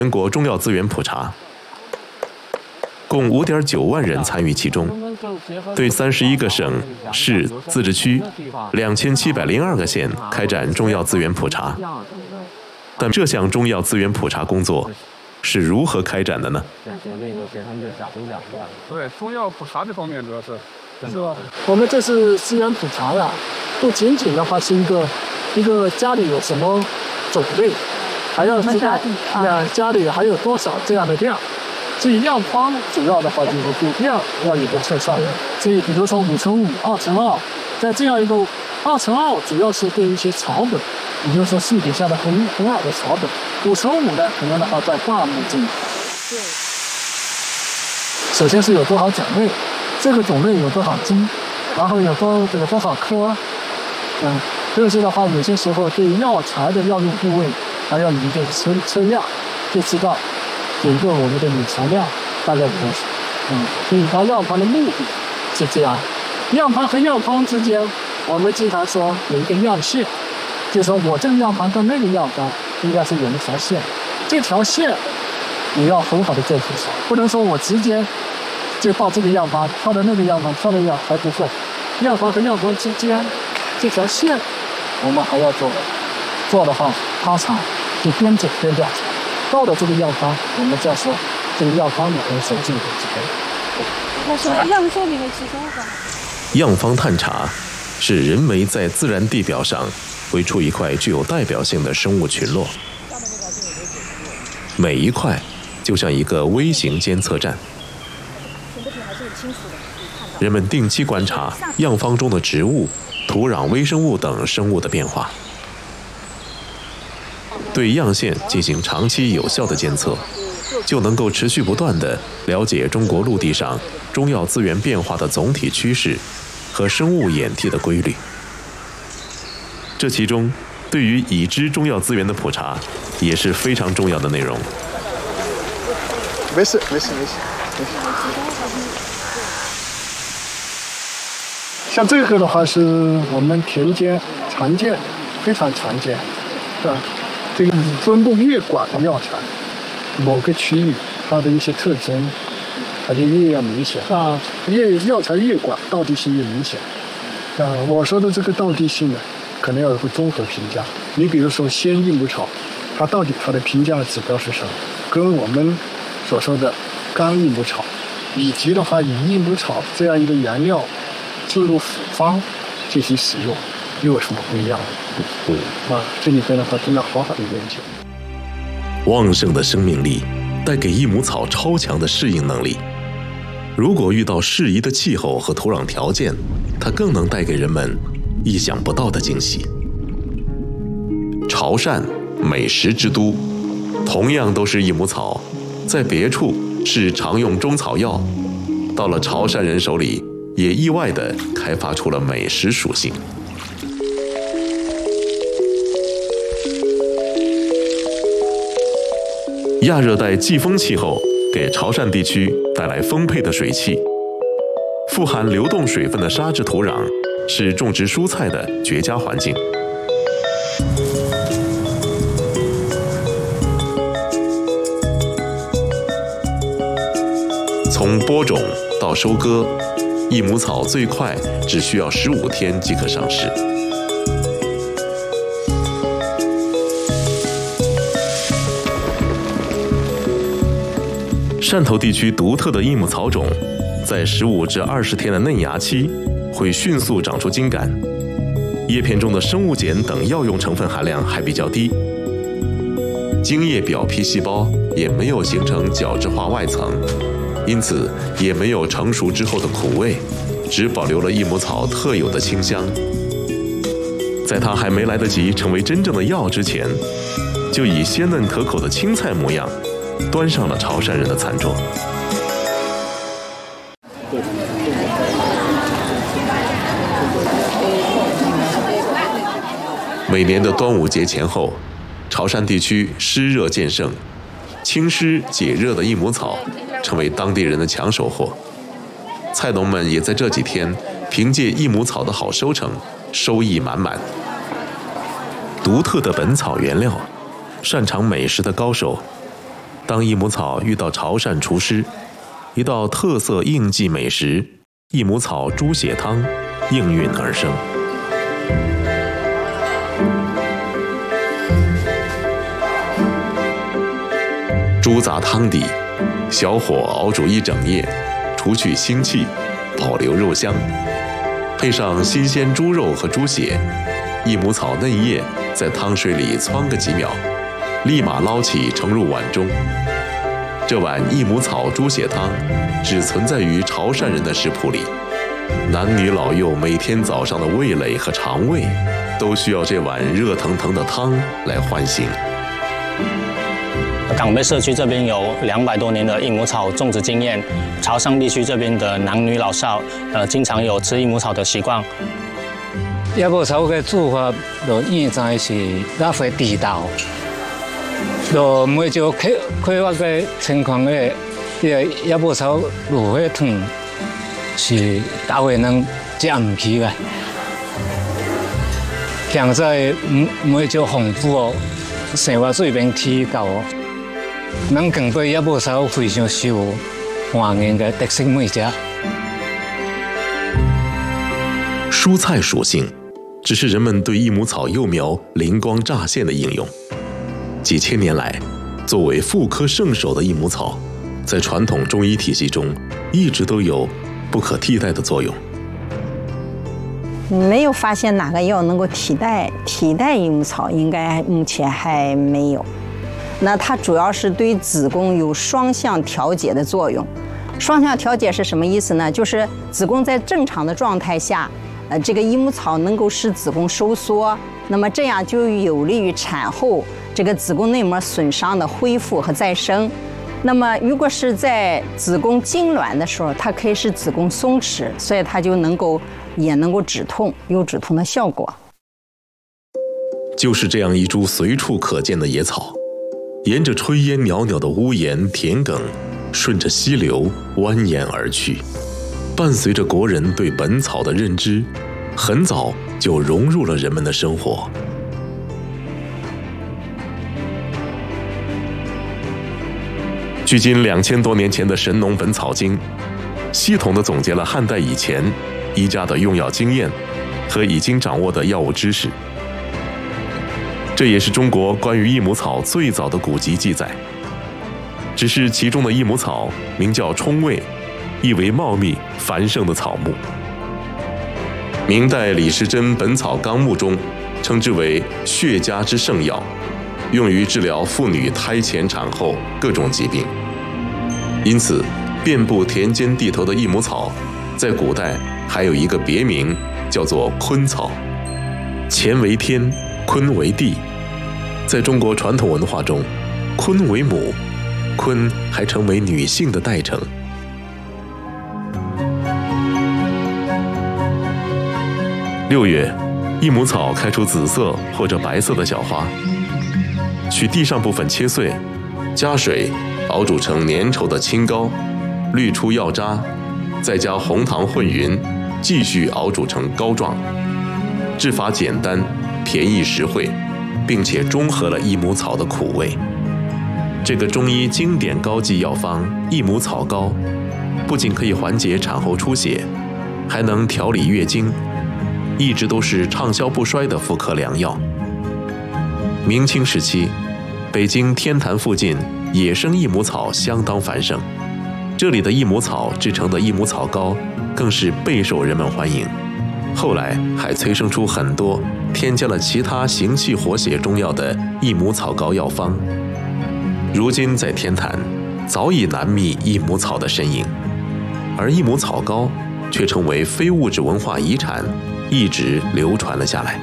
全国中药资源普查，共5.9万人参与其中，对31个省、市、自治区、2702个县开展中药资源普查。但这项中药资源普查工作是如何开展的呢？ 对，中药普查这方面主要是吧？我们这是资源普查呀，不仅仅的话是一个家里有什么种类，还要知道家里还有多少这样的量。所以药方主要的话就是对量要有个测算。所以比如说5×5、2×2，在这样一个2×2主要是对一些草本，也就是说树底下的很矮的草本。5×5呢，可能的话在大木中。对。首先是有多少种类，这个种类有多少斤，然后有多少颗。这些的话有些时候对药材的药用部位还要有一个测量，就知道整个我们的理查量大概多少。所以它药方的目的是这样。药方和药方之间，我们经常说有一个药线，就是说我这个药方跟那个药方应该是有一条线，这条线你要很好的做出来，不能说我直接就到这个药方，跳到那个药方，跳到药还不够。药方和药方之间这条线，我们还要做的话，它才就边走边调查。到了这个药方，我们再说这个药方里面所进的几个。 那是样说明的其中吧。 样方探查是人为在自然地表上绘出一块具有代表性的生物群落，每一块就像一个微型监测站。人们定期观察样方中的植物、土壤微生物等生物的变化，对样线进行长期有效的监测，就能够持续不断地了解中国陆地上中药资源变化的总体趋势和生物演替的规律。这其中对于已知中药资源的普查也是非常重要的内容。 没事。 像这个的话是我们田间常见，非常常见，这个分布越广的药材，某个区域它的一些特征，它就越要明显药材越广，道地性越明显。我说的这个道地性呢，可能要有个综合评价。你比如说鲜益母草，它到底它的评价指标是什么？跟我们所说的干益母草，以及的话以益母草这样一个原料进入复方进行使用，又有什么不一样的？这里边的话真的好好的研究。 旺盛的生命力带给益母草超强的适应能力，如果遇到适宜的气候和土壤条件，它更能带给人们意想不到的惊喜。潮汕，美食之都，同样都是益母草，在别处是常用中草药，到了潮汕人手里，也意外地开发出了美食属性。亚热带季风气候给潮汕地区带来丰沛的水汽，富含流动水分的沙质土壤是种植蔬菜的绝佳环境。从播种到收割，益母草最快只需要15天即可上市。汕头地区独特的益母草种，在15至20天的嫩芽期，会迅速长出茎秆，叶片中的生物碱等药用成分含量还比较低，茎叶表皮细胞也没有形成角质化外层，因此也没有成熟之后的苦味，只保留了益母草特有的清香。在它还没来得及成为真正的药之前，就以鲜嫩可口的青菜模样端上了潮汕人的餐桌。每年的端午节前后，潮汕地区湿热渐盛，清湿解热的益母草成为当地人的抢手货。菜农们也在这几天凭借益母草的好收成，收益满满。独特的本草原料，擅长美食的高手， 当益母草遇到潮汕厨师，一道特色应季美食益母草猪血汤应运而生。猪杂汤底，小火熬煮一整夜，除去腥气，保留肉香，配上新鲜猪肉和猪血，益母草嫩叶在汤水里汆个几秒，立马捞起盛入碗中。这碗益母草猪血汤只存在于潮汕人的食谱里，男女老幼每天早上的味蕾和肠胃都需要这碗热腾腾的汤来唤醒。 港北社区这边有200多年的益母草种植经验，潮汕地区这边的男女老少，经常有吃益母草的习惯。 益母草的做法就现在是那会地道，就每朝开发的情况下，益母草卤血汤是大会能吃唔起的。现在每朝丰富哦，生活水平提高哦。咱更对益母草非常受欢迎的特色美食。 蔬菜属性只是人们对益母草幼苗灵光乍现的应用。几千年来，作为妇科圣手的益母草，在传统中医体系中一直都有不可替代的作用。 没有发现哪个药能够替代益母草，应该目前还没有。那它主要是对子宫有双向调节的作用。双向调节是什么意思呢？就是子宫在正常的状态下，这个益母草能够使子宫收缩，那么这样就有利于产后这个子宫内膜损伤的恢复和再生。那么如果是在子宫痉挛的时候，它可以使子宫松弛，所以它就也能够止痛，有止痛的效果。 就是这样一株随处可见的野草，沿着炊烟袅袅的屋檐田埂，顺着溪流蜿蜒而去，伴随着国人对本草的认知，很早就融入了人们的生活。距今2000多年前的《神农本草经》，系统地总结了汉代以前医家的用药经验和已经掌握的药物知识。这也是中国关于益母草最早的古籍记载。只是其中的益母草名叫冲味，意为茂密繁盛的草木。明代李时珍《本草纲目》中称之为血家之圣药，用于治疗妇女胎前产后各种疾病。因此，遍布田间地头的益母草，在古代还有一个别名，叫做坤草。乾为天，坤为地。在中国传统文化中，坤为母，坤还成为女性的代称。6月，益母草开出紫色或者白色的小花，取地上部分切碎，加水熬煮成粘稠的清膏，滤出药渣，再加红糖混匀，继续熬煮成膏状。制法简单，便宜实惠，并且中和了益母草的苦味。这个中医经典膏剂药方益母草膏，不仅可以缓解产后出血，还能调理月经，一直都是畅销不衰的妇科良药。明清时期，北京天坛附近野生益母草相当繁盛，这里的益母草制成的益母草膏更是备受人们欢迎。后来还催生出很多添加了其他行气活血中药的益母草膏药方。如今在天坛早已难觅益母草的身影，而益母草膏却成为非物质文化遗产，一直流传了下来。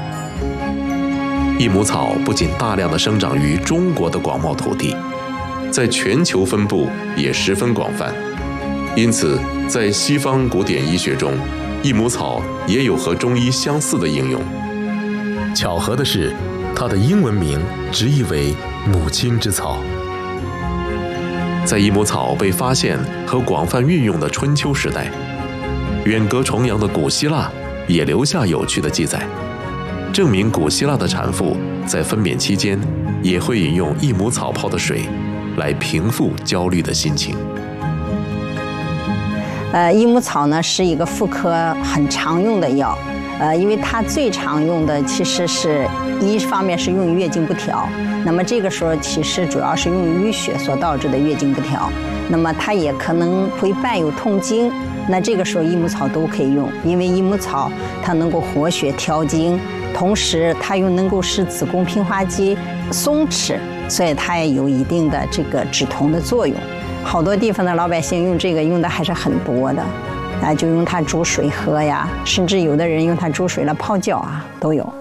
益母草不仅大量的生长于中国的广袤土地，在全球分布也十分广泛。因此，在西方古典医学中，益母草也有和中医相似的应用。巧合的是，它的英文名直译为母亲之草。在益母草被发现和广泛运用的春秋时代，远隔重洋的古希腊也留下有趣的记载，证明古希腊的产妇在分娩期间也会饮用益母草泡的水， 来平复焦虑的心情。 益母草呢是一个妇科很常用的药，因为它最常用的其实是一方面是用于月经不调，那么这个时候其实主要是用于淤血所导致的月经不调，那么它也可能会伴有痛经，那这个时候益母草都可以用，因为益母草它能够活血调经，同时它又能够使子宫平滑肌松弛，所以它也有一定的这个止痛的作用。好多地方的老百姓用这个用的还是很多的，就用它煮水喝呀，甚至有的人用它煮水来泡脚啊，都有。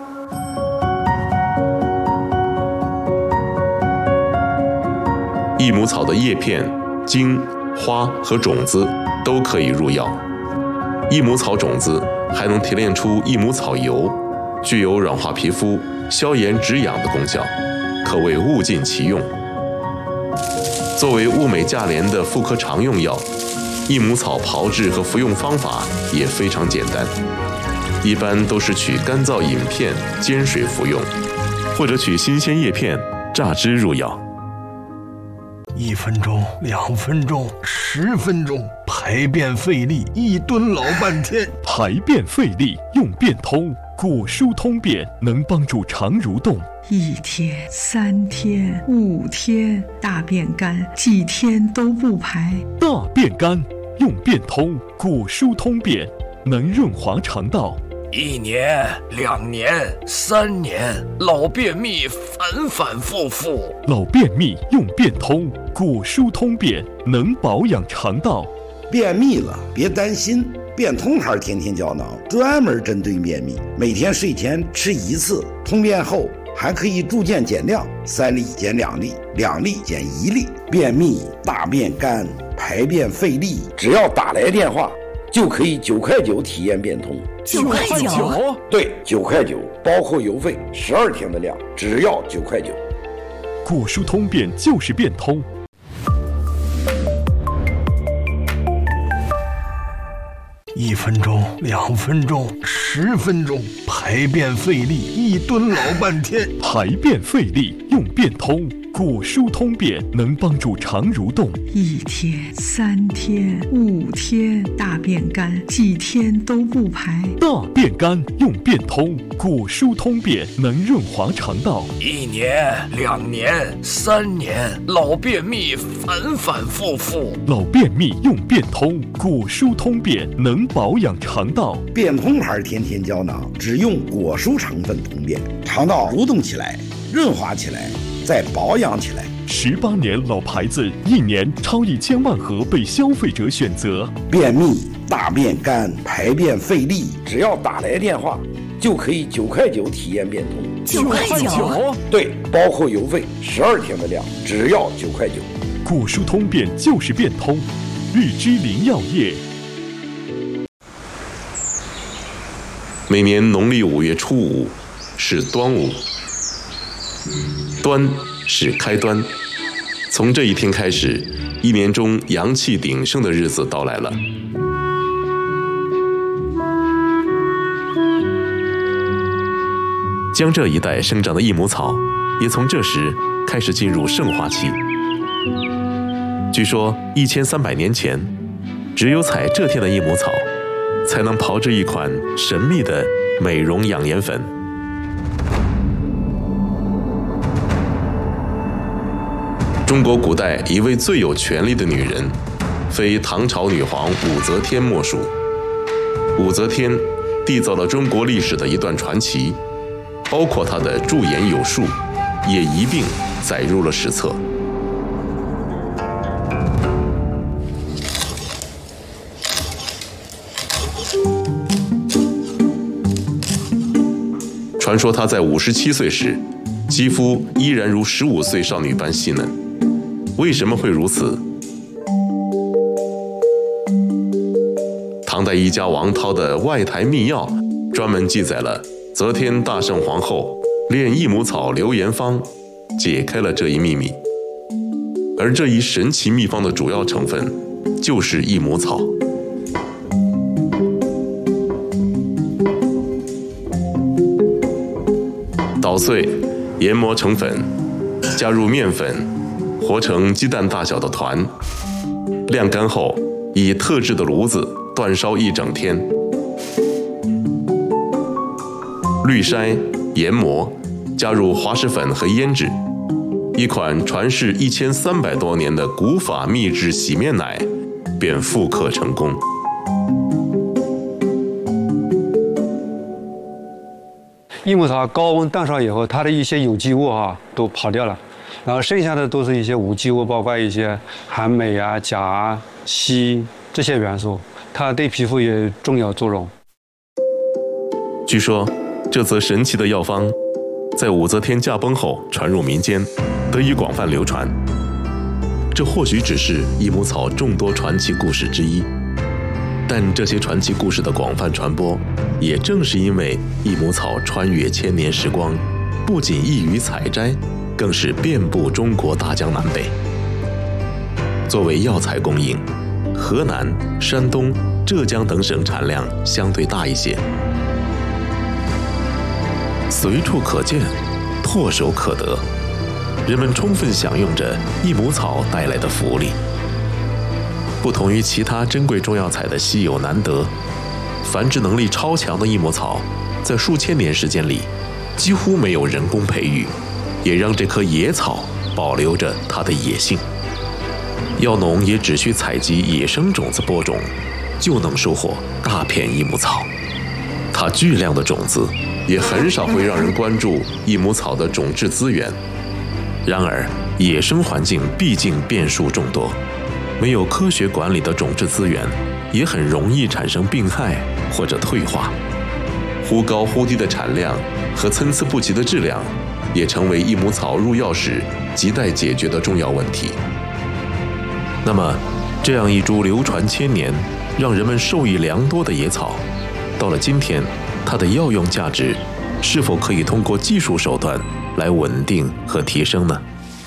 益母草的叶片、茎、花和种子都可以入药。益母草种子还能提炼出益母草油，具有软化皮肤、消炎止痒的功效，可谓物尽其用。作为物美价廉的妇科常用药，益母草炮制和服用方法也非常简单，一般都是取干燥饮片煎水服用，或者取新鲜叶片榨汁入药。 1分钟、2分钟、10分钟，排便费力，1蹲老半天。 排便费力用便通，果蔬通便能帮助肠蠕动。 1天、3天、5天，大便干，几天都不排。 大便干用便通，果蔬通便能润滑肠道。 1年、2年、3年，老便秘反反复复。 老便秘用便通，果蔬通便能保养肠道。 便秘了别担心，便通牌天天胶囊专门针对便秘，每天睡前吃1次，通便后还可以逐渐减量，3粒减2粒，2粒减1粒。便秘、大便干、排便费力，只要打来电话就可以9块9体验便通。 9块9？ 对，9块9，包括邮费，12天的量，只要9块9。 果蔬通便就是便通。 1分钟、2分钟、10分钟，排便费力，1蹲老半天。 排便费力用便通，果蔬通便能帮助肠蠕动。 1天、3天、5天，大便干，几天都不排。 大便干用便通，果蔬通便能润滑肠道。 1年、2年、3年，老便秘反反复复。 老便秘用便通，果蔬通便能保养肠道。 便通牌天天胶囊只用果蔬成分通便，肠道蠕动起来，润滑起来，再保养起来。 18年老牌子，1年超1000万盒被消费者选择。 便秘、大便干、排便费力，只要打来电话就可以9块9体验便通。 9块9？ 对，包括邮费，12天的量，只要9块9。 果蔬通便就是便通，日之林药业。 每年农历5月初5是端午，端是开端，从这一天开始，一年中阳气鼎盛的日子到来了。江浙一带生长的益母草，也从这时开始进入盛化期。据说1300年前，只有采这天的益母草，才能炮制一款神秘的美容养颜粉。中国古代一位最有权力的女人，非唐朝女皇武则天莫属。武则天缔造了中国历史的一段传奇，包括她的驻颜有术，也一并载入了史册。传说她在57岁时，肌肤依然如15岁少女般细嫩。为什么会如此？唐代医家王涛的《外台秘要》专门记载了则天大圣皇后炼益母草流颜方，解开了这一秘密。而这一神奇秘方的主要成分就是益母草。捣碎，研磨成粉，加入面粉、 活成鸡蛋大小的团，晾干后以特制的炉子煅烧一整天，滤筛、研磨，加入滑石粉和胭脂，一款传世1300多年的古法秘制洗面奶便复刻成功。 益母草高温煅烧以后，它的一些有机物都跑掉了，然后剩下的都是一些无机物，包括一些含镁啊、钾啊、硒这些元素，它对皮肤也重要作用。 据说这则神奇的药方在武则天驾崩后传入民间，得以广泛流传。这或许只是益母草众多传奇故事之一，但这些传奇故事的广泛传播，也正是因为益母草穿越千年时光，不仅易于采摘，更是遍布中国大江南北。作为药材供应，河南、山东、浙江等省产量相对大一些。随处可见，唾手可得，人们充分享用着益母草带来的福利。不同于其他珍贵中药材的稀有难得，繁殖能力超强的益母草，在数千年时间里几乎没有人工培育，也让这棵野草保留着它的野性。药农也只需采集野生种子播种，就能收获大片益母草。它巨量的种子也很少会让人关注益母草的种质资源。然而，野生环境毕竟变数众多，没有科学管理的种质资源，也很容易产生病害或者退化。忽高忽低的产量和参差不齐的质量，也成为益母草入药时亟待解决的重要问题。那么，这样一株流传千年、让人们受益良多的野草，到了今天，它的药用价值是否可以通过技术手段来稳定和提升呢？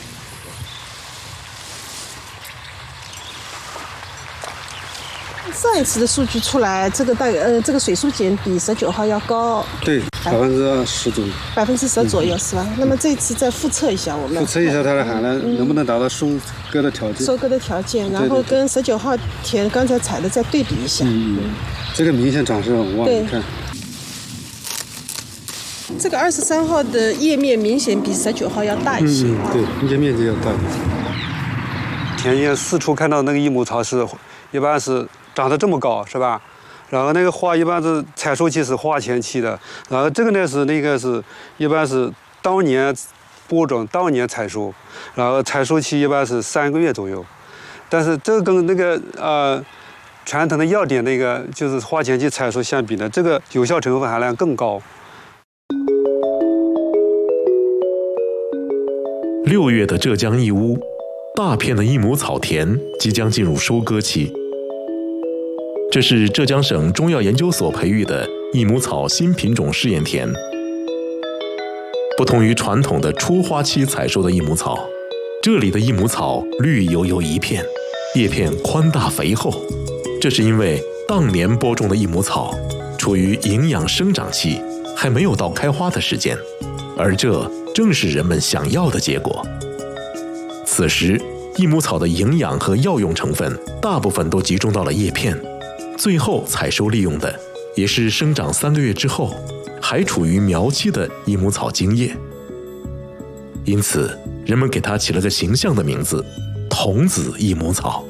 上一次的数据出来，这个水素碱比19号要高， 对，10%左右 ，10%左右是吧？那么这一次再复测一下，我们复测一下它的含量能不能达到收割的条件？ 收割的条件，然后跟19号田刚才采的再对比一下。 这个明显长势很旺，你看。 这个23号的叶面明显比19号要大一些。 对，叶面积要大一些。田野四处看到那个益母草是，一般是长得这么高，是吧？然后那个花一般是采收期是花前期的，然后这个呢是一般是当年播种，当年采收，然后采收期一般是3个月左右。但是这个跟那个传统的药典那个就是花前期采收相比呢，这个有效成分含量更高。 6月的浙江义乌，大片的益母草田即将进入收割期。这是浙江省中药研究所培育的益母草新品种试验田。不同于传统的初花期采收的益母草，这里的益母草绿油油一片，叶片宽大肥厚。这是因为当年播种的益母草处于营养生长期，还没有到开花的时间，而这正是人们想要的结果。此时，益母草的营养和药用成分大部分都集中到了叶片，最后采收利用的也是生长3个月之后还处于苗期的益母草茎叶。因此，人们给它起了个形象的名字——童子益母草。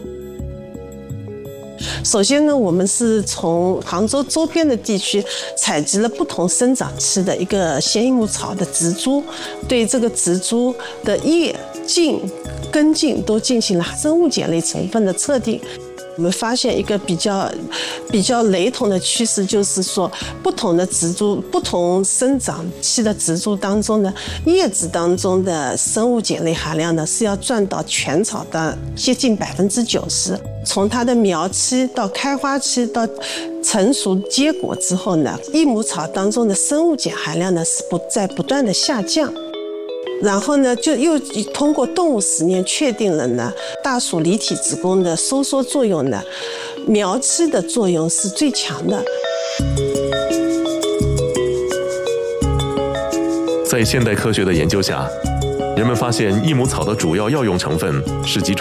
首先呢，我们是从杭州周边的地区采集了不同生长期的一个鲜益母草的植株，对这个植株的叶、茎、根茎都进行了生物碱类成分的测定。我们发现一个比较雷同的趋势，就是说不同的植株、不同生长期的植株当中的叶子当中的生物碱类含量呢，是要占到全草的接近90%。从它的苗期到开花期到成熟结果之后呢，益母草当中的生物碱含量呢是在不断的下降。然后呢，就又通过动物实验确定了呢，大鼠离体子宫的收缩作用呢，苗期的作用是最强的。 在现代科学的研究下，人人们发现益母草的主要药用成分是几种